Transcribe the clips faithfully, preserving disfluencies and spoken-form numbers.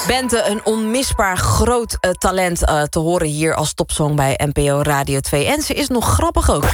Bente, een onmisbaar groot uh, talent uh, te horen hier als topsong bij N P O Radio twee. En ze is nog grappig ook.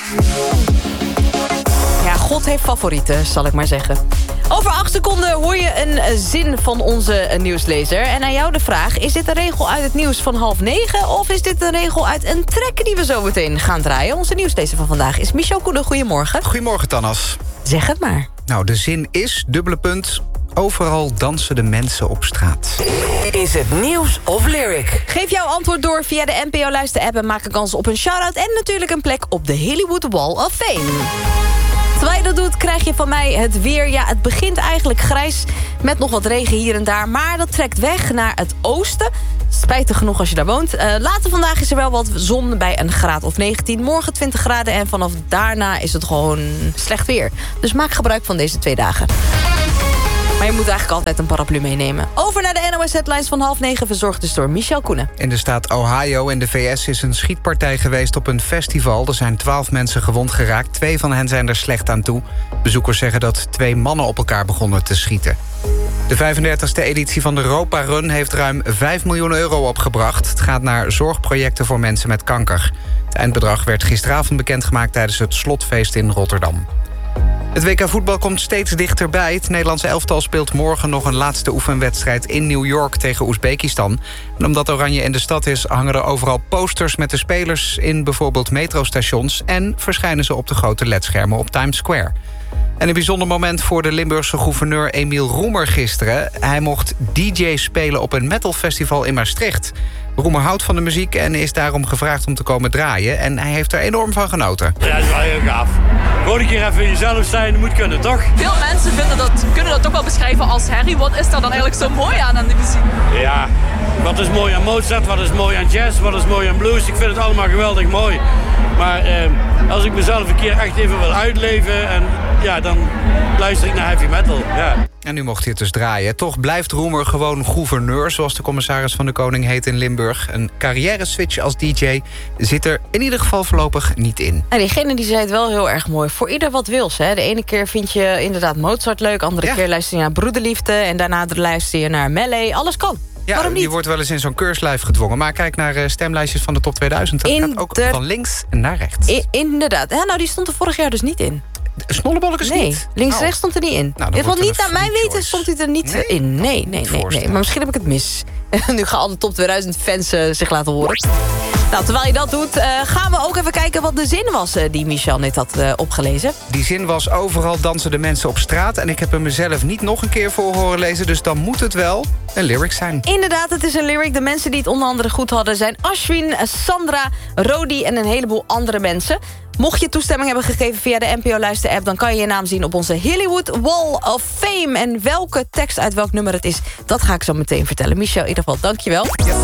Ja, God heeft favorieten, zal ik maar zeggen. Over acht seconden hoor je een zin van onze nieuwslezer. En aan jou de vraag, is dit een regel uit het nieuws van half negen... of is dit een regel uit een track die we zo meteen gaan draaien? Onze nieuwslezer van vandaag is Michel Koenen. Goedemorgen. Goedemorgen, Tannas. Zeg het maar. Nou, de zin is, dubbele punt... overal dansen de mensen op straat. Is het nieuws of lyric? Geef jouw antwoord door via de N P O-luister-app... en maak een kans op een shout-out en natuurlijk een plek op de Hollywood Wall of Fame. Terwijl je dat doet, krijg je van mij het weer. Ja, het begint eigenlijk grijs met nog wat regen hier en daar... maar dat trekt weg naar het oosten. Spijtig genoeg als je daar woont. Uh, later vandaag is er wel wat zon bij een graad of negentien. Morgen twintig graden en vanaf daarna is het gewoon slecht weer. Dus maak gebruik van deze twee dagen. Maar je moet eigenlijk altijd een paraplu meenemen. Over naar de N O S-headlines van half negen, verzorgd dus door Michel Koenen. In de staat Ohio in de V S is een schietpartij geweest op een festival. Er zijn twaalf mensen gewond geraakt. Twee van hen zijn er slecht aan toe. Bezoekers zeggen dat twee mannen op elkaar begonnen te schieten. De vijfendertigste editie van de Europa Run heeft ruim vijf miljoen euro opgebracht. Het gaat naar zorgprojecten voor mensen met kanker. Het eindbedrag werd gisteravond bekendgemaakt tijdens het slotfeest in Rotterdam. Het W K voetbal komt steeds dichterbij. Het Nederlandse elftal speelt morgen nog een laatste oefenwedstrijd in New York tegen Oezbekistan. En omdat Oranje in de stad is, hangen er overal posters met de spelers in bijvoorbeeld metrostations en verschijnen ze op de grote ledschermen op Times Square. En een bijzonder moment voor de Limburgse gouverneur Emiel Roemer gisteren. Hij mocht D J spelen op een metalfestival in Maastricht. Roemer houdt van de muziek en is daarom gevraagd om te komen draaien. En hij heeft er enorm van genoten. Ja, dat is wel heel gaaf. Gewoon een keer even jezelf zijn, moet kunnen, toch? Veel mensen vinden dat, kunnen dat toch wel beschrijven als herrie. Wat is daar dan eigenlijk zo mooi aan aan die muziek? Ja, wat is mooi aan Mozart, wat is mooi aan jazz, wat is mooi aan blues. Ik vind het allemaal geweldig mooi. Maar eh, als ik mezelf een keer echt even wil uitleven... En, ja, dan luister ik naar heavy metal. Ja. En nu mocht hij het dus draaien. Toch blijft Roemer gewoon gouverneur, zoals de commissaris van de Koning heet in Limburg. Een carrière-switch als D J zit er in ieder geval voorlopig niet in. En diegene die zei het wel heel erg mooi. Voor ieder wat wils. Hè. De ene keer vind je inderdaad Mozart leuk. Andere ja. keer luister je naar Broederliefde. En daarna luister je naar Melee. Alles kan. Ja, Waarom niet? Die wordt wel eens in zo'n keurslijf gedwongen. Maar kijk naar uh, stemlijstjes van de top tweeduizend. Dat Inder... gaat ook van links naar rechts. I inderdaad. Ja, nou, die stond er vorig jaar dus niet in. Snollebolletjes nee, niet? links-rechts oh. stond er niet in. Nou, in ieder geval niet naar mijn weten choice. stond hij er niet nee? in. Nee, nee, nee, nee. Maar misschien heb ik het mis. Nu gaan alle top tweeduizend fans uh, zich laten horen. Nou, terwijl je dat doet, uh, gaan we ook even kijken wat de zin was... Uh, die Michel net had uh, opgelezen. Die zin was overal dansen de mensen op straat. En ik heb hem mezelf niet nog een keer voor horen lezen. Dus dan moet het wel een lyric zijn. Inderdaad, het is een lyric. De mensen die het onder andere goed hadden zijn Ashwin, Sandra, Rodi en een heleboel andere mensen. Mocht je toestemming hebben gegeven via de N P O-luister-app... dan kan je je naam zien op onze Hollywood Wall of Fame. En welke tekst uit welk nummer het is, dat ga ik zo meteen vertellen. Michel, in ieder geval, dankjewel. Ja.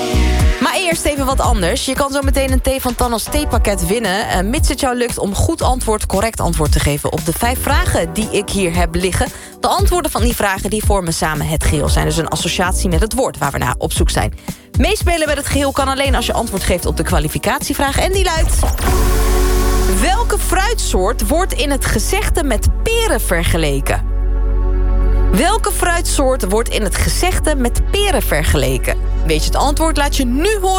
Maar eerst even wat anders. Je kan zo meteen een thee van Tannas theepakket winnen... Uh, mits het jou lukt om goed antwoord, correct antwoord te geven... op de vijf vragen die ik hier heb liggen. De antwoorden van die vragen die vormen samen het geheel zijn. Dus een associatie met het woord waar we naar op zoek zijn. Meespelen met het geheel kan alleen als je antwoord geeft op de kwalificatievraag. En die luidt... Welke fruitsoort wordt in het gezegde met peren vergeleken? Welke fruitsoort wordt in het gezegde met peren vergeleken? Weet je het antwoord? Laat je nu horen.